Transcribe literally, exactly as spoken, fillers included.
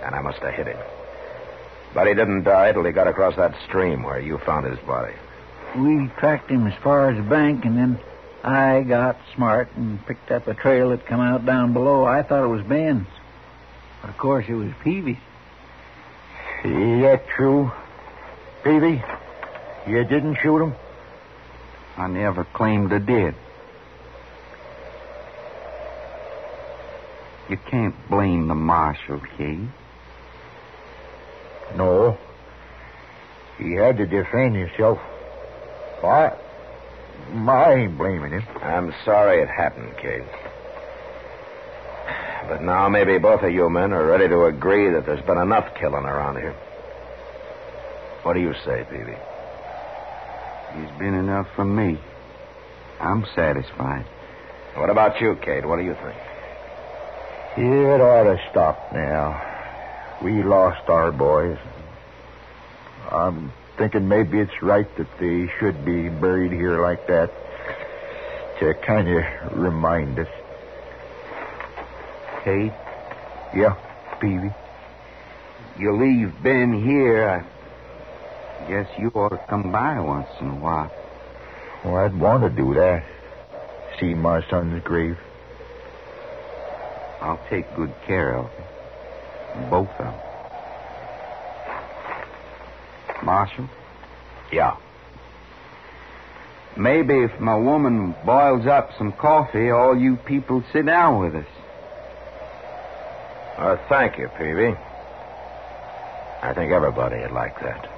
and I must have hit him. But he didn't die till he got across that stream where you found his body. We tracked him as far as the bank, and then I got smart and picked up a trail that come out down below. I thought it was Ben's. But, of course, it was Peavy. Is that true, Peavy? You didn't shoot him? I never claimed I did. You can't blame the marshal, Kate. No. He had to defend himself. I, I ain't blaming him. I'm sorry it happened, Kate. But now maybe both of you men are ready to agree that there's been enough killing around here. What do you say, Peavy? There's been enough for me. I'm satisfied. What about you, Kate? What do you think? It ought to stop now. We lost our boys. I'm thinking maybe it's right that they should be buried here like that to kind of remind us. Kate? Yeah, Peavy? You leave Ben here, I guess you ought to come by once in a while. Well, I'd want to do that. See my son's grave. I'll take good care of them. Both of them. Marshal? Yeah. Maybe if my woman boils up some coffee, all you people sit down with us. Uh, thank you, Peavy. I think everybody would like that.